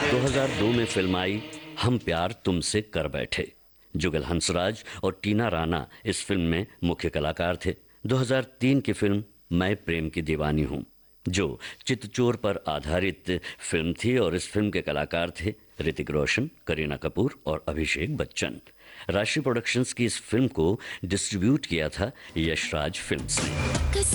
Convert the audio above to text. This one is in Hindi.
2002 में फिल्म आई हम प्यार तुमसे कर बैठे। जुगल हंसराज और टीना राणा इस फिल्म में मुख्य कलाकार थे। 2003 की फिल्म मैं प्रेम की दीवानी हूँ, जो चितचोर पर आधारित फिल्म थी और इस फिल्म के कलाकार थे ऋतिक रोशन, करीना कपूर और अभिषेक बच्चन। राशि प्रोडक्शंस की इस फिल्म को डिस्ट्रीब्यूट किया था यशराज फिल्म्स ने।